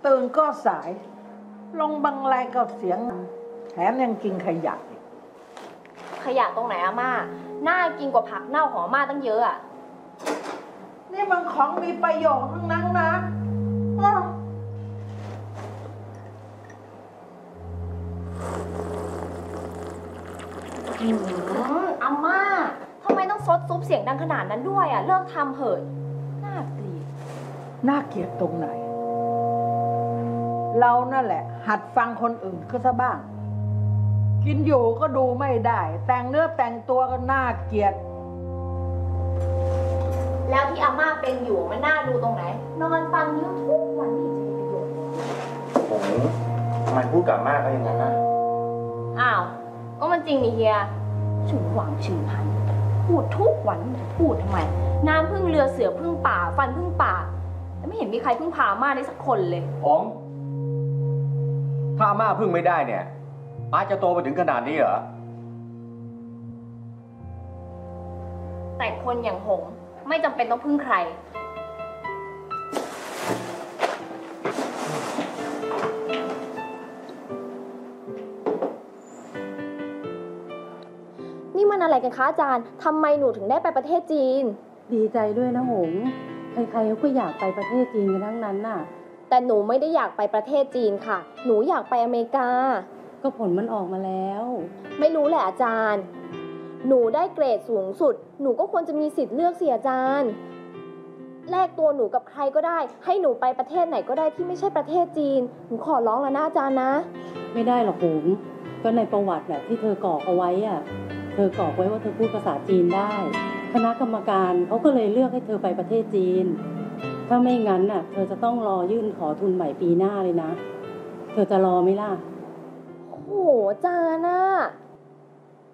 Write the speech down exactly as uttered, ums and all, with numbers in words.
ตื่นก็สายลงบังไลก็เสียงแถมยังกินขยะอีกขยะตรงไหนอาม่าน่ากินกว่าผักเน่าของอาม่าตั้งเยอะอ่ะนี่มันของมีประโยชน์ทั้งนั้นนะอืมอาม่าทำไมต้องซดซุปเสียงดังขนาดนั้นด้วยอ่ะเลิกทำเถอะน่าเกลียดน่าเกลียดตรงไหนเรานั่นแหละหัดฟังคนอื่นก็ซะบ้างกินอยู่ก็ดูไม่ได้แต่งเนื้อแต่งตัวก็น่าเกลียดแล้วที่อาม่าเป็นอยู่มันน่าดูตรงไหนนอนฟังนิ้วทุกวันนี่จะมีประโยชน์ผมทำไมพูดกับอาม่าก็อย่างนั้นนะอ้าวก็มันจริงนี่เฮียฉึงหวังฉึงพันพูดทุกวันพูดทำไมน้ำพึ่งเรือเสือพึ่งป่าฟันพึ่งป่าแต่ไม่เห็นมีใครพึ่งพาอาม่าได้สักคนเลยผมถ้าอาม่าพึ่งไม่ได้เนี่ยอาจจะโตไปถึงขนาดนี้เหรอแต่คนอย่างหงไม่จำเป็นต้องพึ่งใครนี่มันอะไรกันคะอาจารย์ทำไมหนูถึงได้ไปประเทศจีนดีใจด้วยนะหงใครๆเขาก็อยากไปประเทศจีนกันทั้งนั้นน่ะแต่หนูไม่ได้อยากไปประเทศจีนค่ะหนูอยากไปอเมริกาก็ผลมันออกมาแล้วไม่รู้แหละอาจารย์หนูได้เกรดสูงสุดหนูก็ควรจะมีสิทธิ์เลือกสิอาจารย์แลกตัวหนูกับใครก็ได้ให้หนูไปประเทศไหนก็ได้ที่ไม่ใช่ประเทศจีนหนูขอร้องแล้วนะอาจารย์นะไม่ได้หรอกหงก็ในประวัติแบบที่เธอกรอกเอาไว้อ่ะเธอกรอกไว้ว่าเธอพูดภาษาจีนได้คณะกรรมการเขาก็เลยเลือกให้เธอไปประเทศจีนถ้าไม่งั้นน่ะเธอจะต้องรอยื่นขอทุนใหม่ปีหน้าเลยนะเธอจะรอไหมล่ะโหอาจารย์นะ